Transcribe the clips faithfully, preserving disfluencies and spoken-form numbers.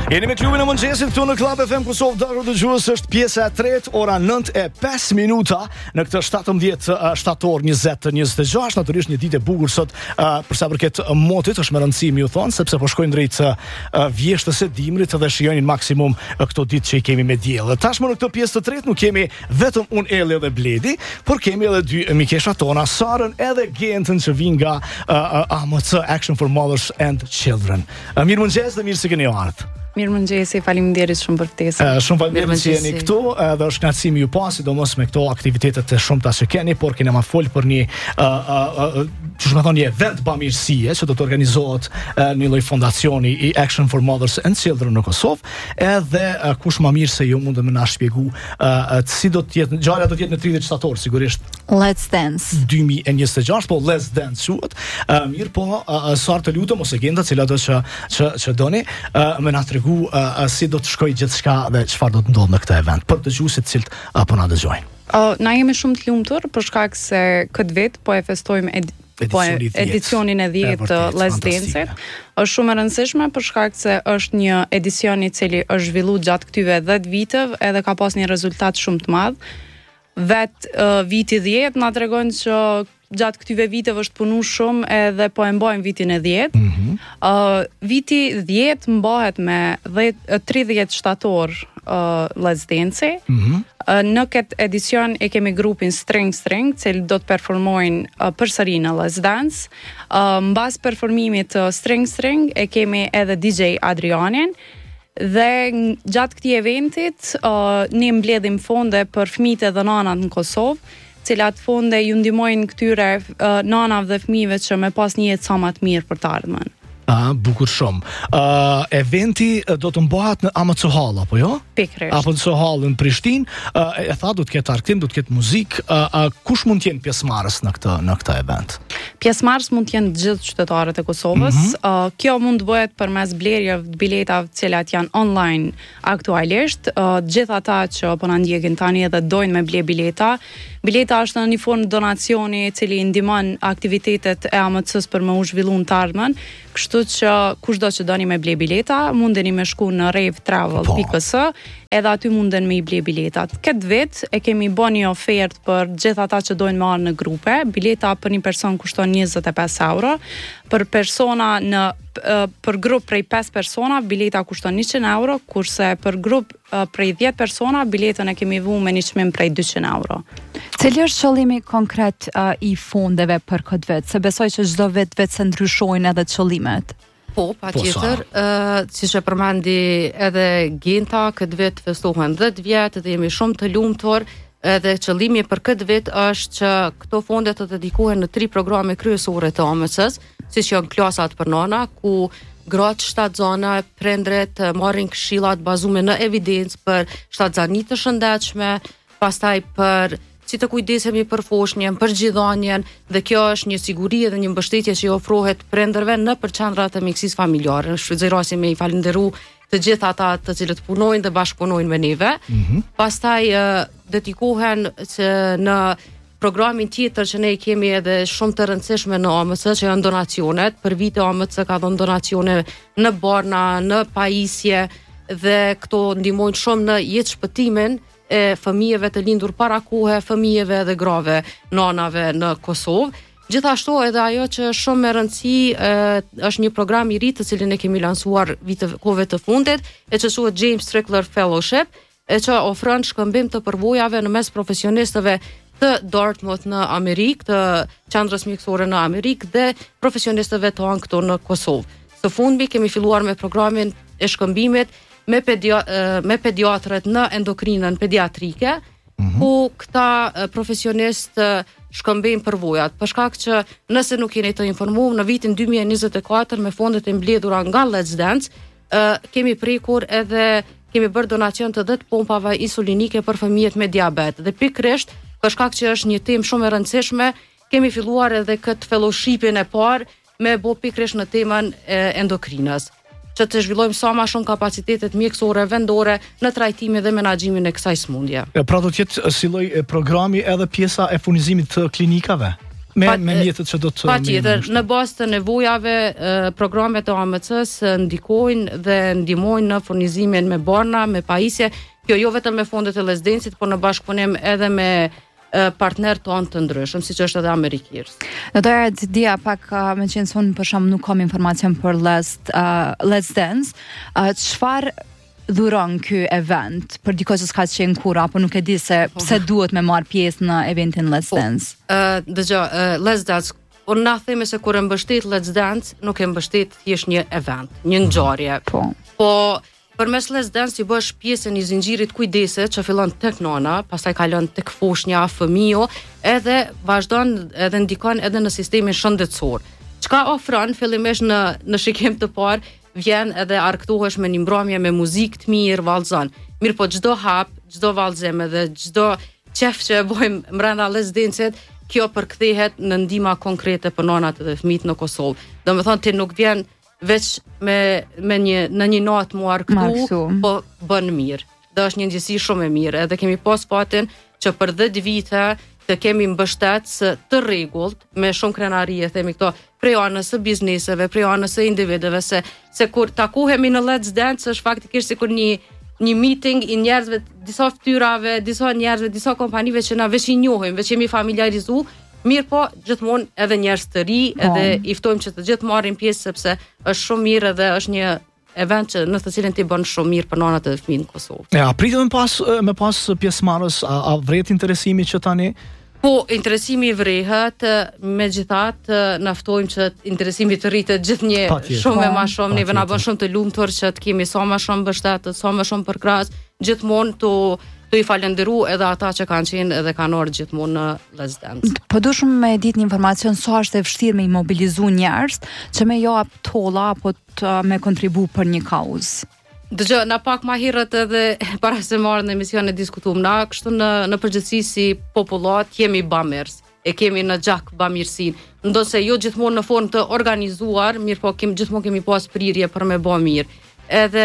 Jeni me klubin e mëngjesit këtu në Club F M Kosovë, dashur dëgjues, është pjesa e tretë, ora nëntë e pesë minuta në këtë shtatëmbëdhjetë shtator njëzet njëzet e gjashtë, natyrisht një ditë e bukur sot uh, për sa përket motit, është me rëndësi mi u thon, sepse po shkojnë drejt uh, vjeshtës së dimrit dhe shijojnë maksimum uh, këto ditë që i kemi me diell. Tashmë në këtë pjesë të tretë nuk kemi vetëm unë, Elli dhe Bledi, por kemi edhe dy mikesha tona, Sarën edhe Gentën, që vijnë nga uh, uh, A M C, Action for Mothers and Children. Uh, Mirëmëngjes dhe mirë se keni ardhur. Mirëmëngjesi, faleminderit shumë për ftesën. Uh, shumë faleminderit që jeni këtu, edhe është kënaqësi ju pa, sidomos me këto aktivitetet e shumta që keni, por keni ma fol për një uh, uh, uh, që më thonë një event bamirësie që do të organizohet uh, një lloj fondacioni i Action for Mothers and Children në Kosovë, edhe uh, kush më mirë se ju mund të më na shpjegoj uh, si do të jetë ngjarja, do të jetë në tridhjetë shtator sigurisht. Let's Dance dy mijë e njëzet e gjashtë, po Let's Dance quhet. Uh, mirë po, uh, sa të lutem ose Genta, cila do që që që doni, uh, më na tregu uh, si do të shkojë gjithçka dhe çfarë do të ndodhë në këtë event për dëgjuesit të cilët apo na dëgjojnë. Uh, na jemi shumë të lumtur për shkak se këtë vit po e festojmë ed po e edicionin e dhjetë të Let's Dance-it. Është shumë e rëndësishme për shkak se është një edicion i cili është zhvilluar gjatë këtyre dhjetë viteve edhe ka pas një rezultat shumë të madh. Vet uh, viti dhjetë na tregon që gjatë këtyre viteve është punu shumë edhe po e mbajmë vitin e dhjetë. Mm -hmm. uh, viti dhjetë mbahet me tridhjetë shtator uh, Let's Dance. Mm -hmm. uh, në këtë edicion e kemi grupin String String, cili do të performojnë uh, përsëri në Let's Dance. Uh, mbas performimit të uh, String String e kemi edhe D J Adrianin. Dhe gjatë këtij eventit uh, ne mbledhim fonde për fëmijët dhe nanat në Kosovë, cilat fonde ju ndihmojnë këtyre uh, nanave dhe fëmijëve që me pas një jetë sa më të mirë për të ardhmen. Ah, bukur shumë. Uh, eventi do të mbahet në A M C Hall, apo jo? Pikërisht. Apo në Hall në Prishtinë, uh, e tha do të ketë argtim, do të ketë muzikë, uh, uh, kush mund të jenë pjesëmarrës në këtë në këtë event? Pjesëmarrës mund të jenë gjithë qytetarët e Kosovës. Mm -hmm. uh, kjo mund të bëhet përmes blerjeve të biletave të cilat janë online aktualisht. Uh, gjithë ata që po na ndjekin tani edhe dojnë me ble bileta. Bileta është në një formë donacioni i cili ndihmon aktivitetet e A M C-s për me u zhvilluar të ardhmen. Kështu që kushdo që doni me ble bileta, mundeni me shku në rave travel dot c edhe aty munden me i ble biletat. Këtë vit e kemi bën një ofertë për gjithë ata që dojnë me ardhë në grupe. Bileta për një person kushton njëzet e pesë euro. Për persona në për grup prej pesë persona, bileta kushton njëqind euro, kurse për grup prej dhjetë persona, biletën e kemi vu me një çmim prej dyqind euro. Cili është qëllimi konkret uh, i fondeve për këtë vit? Se besoj që çdo vit vetë se ndryshojnë edhe qëllimet. Po, pa tjetër, uh, si që përmendi edhe Genta, këtë vit festohen dhjetë vjetë dhe jemi shumë të lumtur, edhe qëllimi për këtë vit është që këto fonde të dedikohen në tri programe kryesore të A M C-s, si që janë klasat për nana, ku gratë shtatë zona, prindrit marrin këshillat bazuar në evidencë për shtatzani të shëndetshme, pastaj për si të kujdesemi për foshnjën, për gjithanjen, dhe kjo është një siguri dhe një mbështetje që i ofrohet prindërve në përqendrat e mjekësisë familjare. Shfrytëzoj rastin me i falenderu të gjithë ata të cilët punojnë dhe bashkëpunojnë me neve. Mm -hmm. Pastaj uh, dedikohen që në programin tjetër që ne kemi edhe shumë të rëndësishme në A M C, që janë donacionet. Për vite A M C ka dhënë donacione në barna, në pajisje, dhe këto ndihmojnë shumë në jetë shpëtimin e fëmijëve të lindur para kohe, fëmijëve dhe grave nanave në Kosovë. Gjithashtu edhe ajo që shumë me rëndësi e, është një program i ri të cilin e kemi lansuar viteve kohëve të fundit, e që quhet James Strickler Fellowship, e që ofron shkëmbim të përvojave në mes profesionistëve të Dartmouth në Amerikë, të qendrës mjekësore në Amerikë dhe profesionistëve tonë këtu në Kosovë. Së fundmi kemi filluar me programin e shkëmbimit me, pedia, me pediatrët në endokrinën pediatrike, mm-hmm. ku këta profesionistë shkëmbejnë përvojat. Për shkak që nëse nuk jeni të informuar, në vitin dy mijë e njëzet e katër me fondet e mbledhura nga Let's Dance, uh, kemi prekur edhe kemi bërë donacion të dhjetë pompave insulinike për fëmijët me diabet. Dhe pikërisht, për shkak që është një temë shumë e rëndësishme, kemi filluar edhe këtë fellowshipin e parë me bo pikërisht në temën e endokrinës, që të zhvillojmë sa më shumë kapacitetet mjekësore vendore në trajtimin dhe menaxhimin e kësaj sëmundje. Pra do të jetë si lloj programi edhe pjesa e furnizimit të klinikave me me mjetet që do të patjetër në bazë të nevojave programet e A M C-s ndikojnë dhe ndihmojnë në furnizimin me borna, me pajisje, kjo jo vetëm me fondet e rezidencit, por në bashkëpunim edhe me partner tonë të ndryshëm, siç është edhe Amerikirës. Në të erë të dia pak uh, me qenë sonë për shumë nuk kam informacion për Let's, uh, Let's Dance, uh, qëfar dhuron ky event për dikoj që s'ka qenë kur, apo nuk e di se pse duhet me marr pjesë në eventin Let's Dance? Uh, Dëgjoj, uh, Let's Dance, unë na theme se kur e mbështet Let's Dance, nuk e mbështet thjesht një event, një ngjarje. Po. Po përmes Let's Dance ti bësh pjesën e zinxhirit kujdese që fillon tek nona, pastaj kalon tek foshnja, fëmiu, edhe vazhdon edhe ndikon edhe në sistemin shëndetësor. Çka ofron fillimisht në në shikim të parë, vjen edhe arktohesh me një mbrëmje me muzikë të mirë, vallëzon. Mirë, po çdo hap, çdo vallëzim edhe çdo qef që e bëjmë brenda Let's Dance-it, kjo përkthehet në ndihma konkrete për nënat dhe fëmijët në Kosovë. Domethënë ti nuk vjen veç me me një në një natë mu arktu, po bën mirë. Do është një ndjesi shumë e mirë, edhe kemi pas fatin që për dhjetë vite të kemi mbështetës të rregullt, me shumë krenari e themi këto, prej anës së bizneseve, prej anës së individëve, se, se kur takohemi në Let's Dance, është faktikisht sikur një, një meeting i njerëzve, disa ftyrave, disa njerëzve, disa kompanive që na veç i njohim, veç jemi familiarizu, mirë po gjithmonë edhe njerëz të ri, edhe i ftojmë që të gjithë marrin pjesë, sepse është shumë mirë edhe është një event që në të cilin ti bën shumë mirë për nënat e fëmijë në Kosovë. Ja, pritet me pas me pas pjesëmarrës, a, a vret interesimi që tani? Po, interesimi i vrehet, megjithatë na ftojmë që interesimi të rritet gjithnjë shumë e më shumë, neve na bën shumë të lumtur që të kemi sa më shumë mbështetës, sa më shumë përkrahas, gjithmonë të të i falenderu edhe ata që kanë qenë edhe kanë orë gjithmonë në Let's Dance. Po du shumë me ditë një informacion sa është e vështirë me i mobilizu njerëz që me jo ap tolla apo të me kontribu për një kauzë. Dëgjoj, na pak ma herët edhe para se marrë në emision e diskutuam, na kështu në në përgjithësi si popullat jemi bamirës, e kemi në gjak bamirësin. Ndonse jo gjithmonë në formë të organizuar, mirë po kem, gjithmonë kemi pas prirje për me bë mirë. Edhe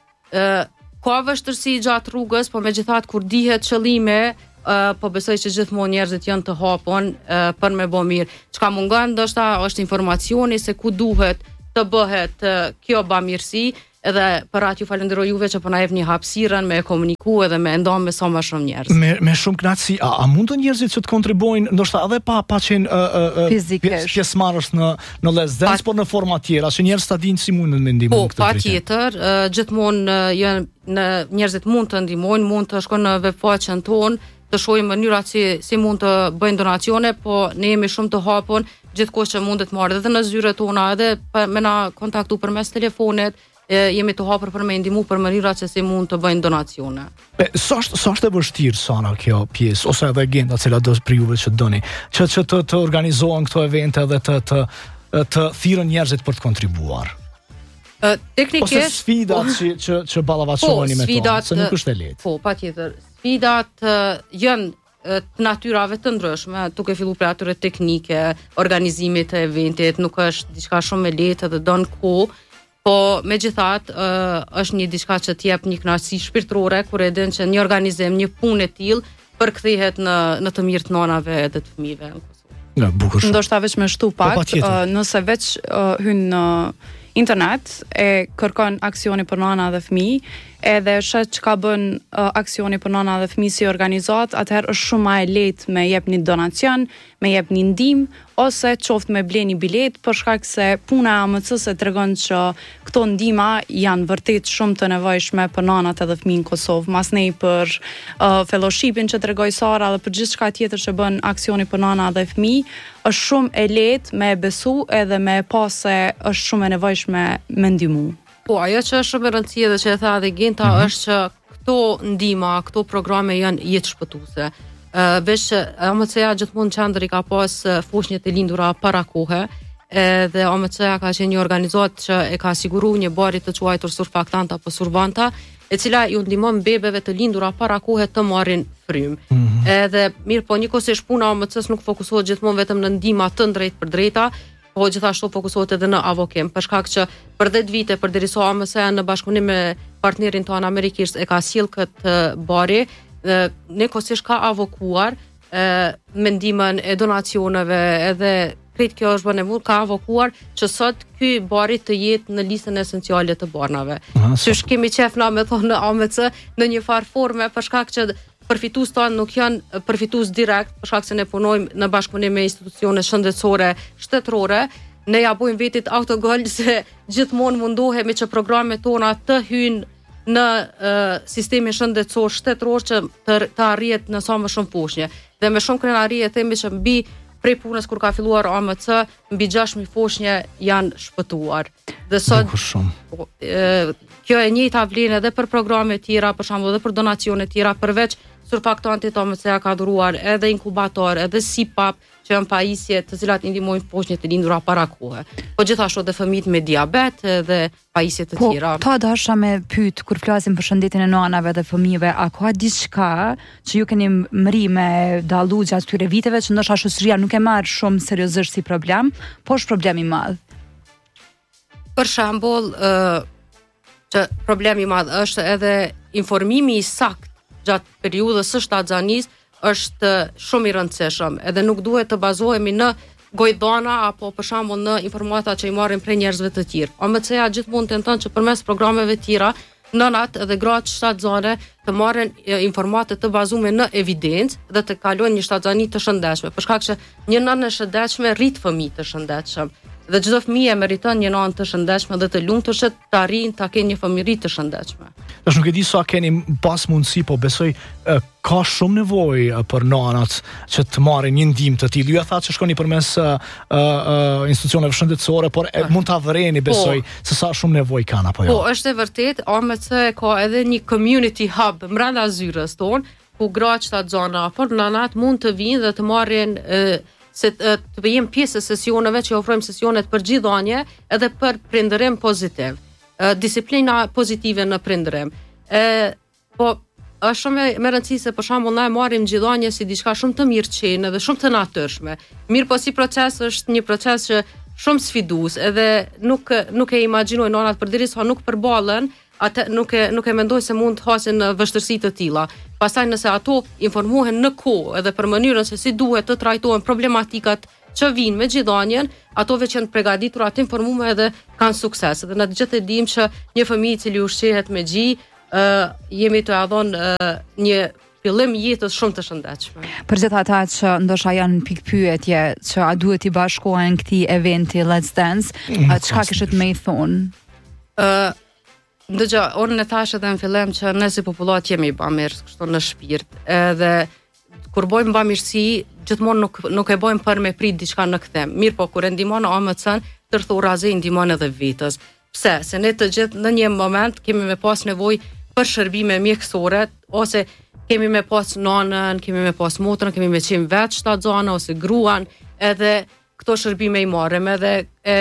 ë ka vështirësi gjatë rrugës, po megjithatë kur dihet qëllime, uh, po besoj që gjithmonë njerëzit janë të hapur uh, për me bë mirë. Çka mungon ndoshta është informacioni se ku duhet të bëhet uh, kjo bamirësi, edhe për atë ju falenderoj juve që po na jepni hapësirën me komuniku edhe me ndonë me sa më shumë njerëz. Me me shumë kënaqësi, a, a mund të njerëzit që të kontribuojnë ndoshta edhe pa pa qenë uh, uh, pjesëmarrës në në Let's Dance, por në forma tjera, që njerëz ta dinë si mundën me ndihmë këtë. Po, patjetër, uh, gjithmonë uh, janë në njerëzit mund të ndihmojnë, mund të shkojnë në webfaqen tonë, të shohim mënyrat si si mund të bëjnë donacione, po ne jemi shumë të hapur, gjithkohë që mundet marrë edhe në zyret tona, edhe me na kontaktu përmes telefonit. E, jemi të hapur për me ndihmu për mënyrat se si mund të bëjnë donacione. E, sa është sa është e vështirë sana kjo pjesë ose edhe agenda cila do për juve që doni, që që të, të organizohen këto evente dhe të të të thirrën njerëzit për të kontribuar. Uh, teknikisht ose sfidat po, që që që ballavaçoheni po, me to, se nuk është e lehtë. Po, patjetër. Sfidat uh, janë të natyrave të ndryshme, duke filluar prej atyre teknike, organizimit të eventit, nuk është diçka shumë e lehtë dhe don kohë. Po megjithatë uh, është një diçka që t'jep një kënaqësi shpirtërore kur e din që një organizim, një punë e tillë përkthehet në në të mirë të nënave dhe të fëmijëve në Kosovë. Ja, bukur shumë. Ndoshta veç me shtu pak, po, uh, nëse veç uh, hyn në internet e kërkon aksioni për nëna dhe fëmijë, edhe shet çka bën uh, aksioni për nëna dhe fëmijë si organizat, atëherë është shumë më e lehtë me jep një donacion, me jep një ndihmë ose qoftë me ble një bilet, për shkak se puna e A M C-s e tregon që këto ndihma janë vërtet shumë të nevojshme për nënat edhe fëmijë në Kosovë, mas nej për uh, fellowshipin që tregoi Sara dhe për gjithçka tjetër që bën aksioni për nëna dhe fëmijë, është shumë e lehtë me besu edhe me pas se është shumë e nevojshme me ndihmu. Po, ajo që është shumë e rëndësishme dhe që e tha edhe Genta mm-hmm. është që këto ndihma, këto programe janë jetë shpëtuese. Uh, veç A M C-ja gjithmonë qendër i ka pas foshnjët e lindura para kohe, edhe A M C-ja ka qenë një organizat që e ka siguruar një barje të quajtur surfaktant apo survanta, e cila ju ndihmon bebeve të lindura para kohe të marrin frym. Mm-hmm. Edhe mirë, po njëkohësisht puna e A M C-s nuk fokusohet gjithmonë vetëm në ndihma të drejtë për drejta, po gjithashtu fokusohet edhe në avokim, për shkak që për dhjetë vite përderisa A M C-ja në bashkëpunim me partnerin tonë amerikisht e ka sjell këtë barje, ne kosisht ka avokuar mendimin e donacioneve edhe krejt kjo është bën e ka avokuar që sot ky bari të jetë në listën esenciale të banave. Që kemi qef na me thonë në A M C në një farë forme për shkak që përfitues tanë nuk janë përfitues direkt, për shkak se ne punojmë në bashkëpunim me institucione shëndetësore shtetërore. Ne ja bojmë vetit autogol se gjithmonë mundohemi që programet tona të hyjnë në uh, sistemin shëndetësor shtetëror që të, të arrihet në sa më shumë foshnjë. Dhe me shumë krenari e themi që mbi prej punës kur ka filluar A M C, mbi gjashtë mijë foshnjë janë shpëtuar. Dhe sot po, e, kjo e njëjta vlen edhe për programe tjera, për shembull edhe për donacione tjera, përveç surfaktantit A M C ka dhuruar edhe inkubator, edhe S I P A P, që janë pajisje të cilat i ndihmojnë foshnjët e lindura para kohe. Po gjithashtu edhe fëmijët me diabet dhe pajisje të tjera. Po, ta dasha me pyet kur flasim për shëndetin e nanave dhe fëmijëve, a ka diçka që ju keni mri me dallu gjatë këtyre viteve që ndoshta shoqëria nuk e marr shumë seriozisht si problem, po është problem i madh? Për shembull, ë që problemi i madh është edhe informimi i sakt gjatë periudhës së shtatxanisë është shumë i rëndësishëm, edhe nuk duhet të bazohemi në gojdana apo për shembull në informata që i marrim prej njerëzve të tjerë. A M C-ja gjithmonë tenton që përmes programeve të tjera nënat dhe gratë shtatxane të marrin informata të bazuara në evidencë dhe të kalojnë një shtatxani të shëndetshme, për shkak që një nënë e shëndetshme rrit fëmijë të shëndetshëm. Dhe çdo fëmijë meriton një nanë të shëndetshme dhe të lumtur që të arrijnë ta kenë një fëmijëri të shëndetshme. Tash nuk e di sa keni pas mundësi, po besoj ka shumë nevojë për nanat që të marrin një ndihmë të tillë. Ju e thatë që shkoni përmes uh, uh, institucioneve shëndetësore, por e, mund ta vëreni besoj po, se sa shumë nevojë kanë apo jo. Po, është e vërtet, A M C ka edhe një community hub brenda zyrës tonë, ku gratë shtatxana apo nanat mund të vinë dhe të marrin uh, se të, të bëjmë pjesë e sesioneve që ofrojmë sesionet për gjithdhënie edhe për prindërim pozitiv, e, disiplina pozitive në prindërim. E, po është shumë me rëndësi se për shembull na e marrim gjithdhënie si diçka shumë të mirëqenë dhe shumë të natyrshme. Mirë po si proces është një proces që shumë sfidues, edhe nuk nuk e imagjinoj nënat përderisa nuk përballen, atë nuk e nuk e mendoj se mund të hasin në vështirësi të tilla. Pastaj nëse ato informohen në kohë edhe për mënyrën se si duhet të trajtohen problematikat që vijnë me gjithdhanjen, ato veç janë përgatitura të informuar edhe kanë sukses. Dhe na gjithë e dimë që një fëmijë i cili ushqehet me gjë, ë jemi të ia dhënë një fillim jetës shumë të shëndetshme. Për gjithë ata që ndoshta janë pikë pyetje që a duhet i bashkohen këtij eventi Let's Dance, çka kishit më i thonë? ë Ndëgja, unë në thashë edhe në fillim që ne si popullat jemi i bamirës, kështu në shpirt, edhe kur bojmë bamirësi, gjithmonë nuk, nuk e bojmë për me prit diçka në këthem. Mirë po, kur e ndihmon A M C-n, tërthu razi ndihmon edhe vetës. Pse? Se ne të gjithë në një moment kemi me pas nevojë për shërbime mjekësore, ose kemi me pas nanën, kemi me pas motrën, kemi me qenë vetë shtatxana ose gruan, edhe këto shërbime i marrim, edhe e,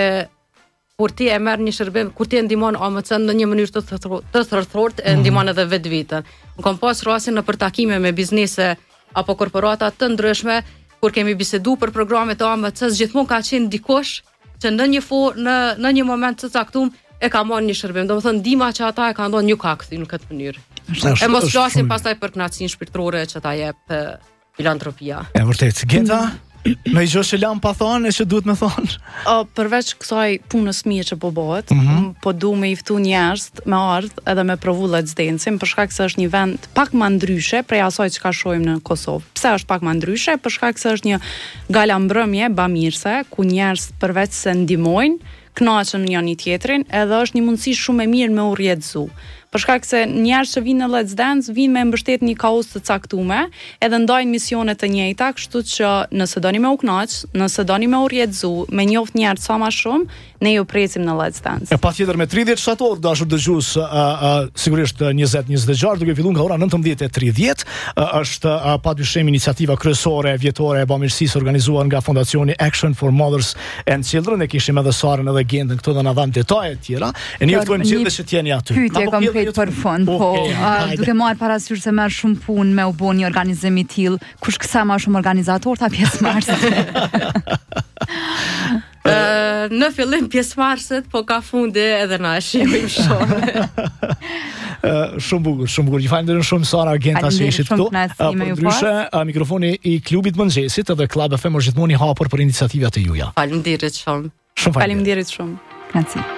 kur ti e merr një shërbim, kur ti e ndihmon A M C-n në një mënyrë të thërthort, e ndihmon edhe vetë vetën. Unë kam pas rastin në për takime me biznese apo korporata të ndryshme, kur kemi biseduar për programet e A M C-s, gjithmonë ka qenë dikush që në një fo, në në një moment të caktuar e ka marrë një shërbim. Domethënë ndihma që ata e kanë dhënë ju ka kthy në këtë mënyrë. E mos flasim pastaj për kënaqësinë shpirtërore që ta jep filantropia. E vërtet, Genta, në i gjë që lam pa thonë e që duhet me thonë? O, përveç kësaj punës mie që po bëhet, mm -hmm. po du me i ftu njerëz me ardh edhe me provu Let's Dance-in, për shkak se është një vend pak më ndryshe prej asaj që ka shohim në Kosovë. Pse është pak më ndryshe? Për shkak se është një gala mbrëmje bamirëse, ku njerëz përveç se ndihmojnë, kënaqen njëri tjetrin, edhe është një mundësi shumë e mirë me u rrjedzu. Për shkak se njerëz që vinë në Let's Dance vinë me mbështet një kaos të caktuar, edhe ndajnë misione të njëjta, kështu që nëse doni me u kënaq, nëse doni me u rrjedzu, me njoft njerëz sa më shumë, ne ju presim në Let's Dance. E patjetër me tridhjetë shtator, dashur dëgjues, sigurisht njëzet njëzet e gjashtë duke filluar nga ora nëntëmbëdhjetë e tridhjetë, është padyshim iniciativa kryesore vjetore e bamirësisë organizuar nga Fondacioni Action for Mothers and Children. Ne kishim edhe Sarën edhe Gendën këtu dhe na dhanë detaje të tjera. E ne juftojmë gjithë që t'jeni aty. Pyetje komplet për fund, po duke marrë parasysh se merr shumë punë me u bë një organizim i tillë, kush kësa më shumë organizator ta pjesëmarrësit? Në fillim pjesëmarrësit, po ka fundi edhe na e shihim shumë. Shumë bukur, shumë bukur. Ju falenderoj shumë Sara Argenta që ishit këtu. Për ndryshe, mikrofoni i klubit mëngjesit edhe Club F M është gjithmonë i hapur për iniciativat e juaja. Faleminderit shumë. Shumë faleminderit shumë. Grazie.